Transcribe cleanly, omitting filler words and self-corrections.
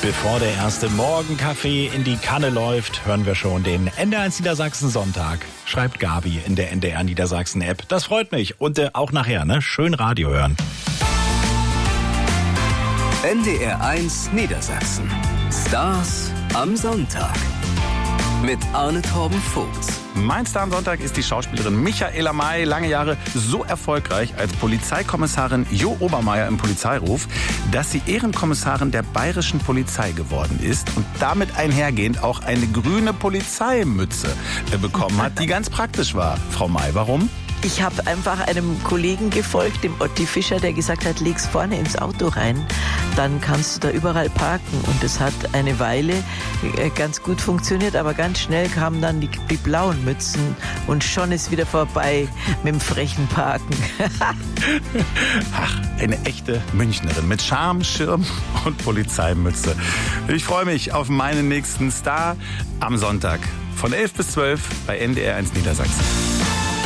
Bevor der erste Morgenkaffee in die Kanne läuft, hören wir schon den NDR1 Niedersachsen Sonntag. Schreibt Gabi in der NDR Niedersachsen App. Das freut mich. Und auch nachher, ne? Schön Radio hören. NDR1 Niedersachsen. Stars am Sonntag. Mit Arne Torben Vogt. Mein Star am Sonntag ist die Schauspielerin Michaela May, lange Jahre so erfolgreich als Polizeikommissarin Jo Obermeier im Polizeiruf, dass sie Ehrenkommissarin der Bayerischen Polizei geworden ist und damit einhergehend auch eine grüne Polizeimütze bekommen hat, die ganz praktisch war. Frau May, warum? Ich habe einfach einem Kollegen gefolgt, dem Otti Fischer, der gesagt hat, leg's vorne ins Auto rein, dann kannst du da überall parken. Und das hat eine Weile ganz gut funktioniert, aber ganz schnell kamen dann die blauen Mützen und schon ist wieder vorbei mit dem frechen Parken. Ach, eine echte Münchnerin mit Charme, Schirm und Polizeimütze. Ich freue mich auf meinen nächsten Star am Sonntag von 11 bis 12 bei NDR1 Niedersachsen.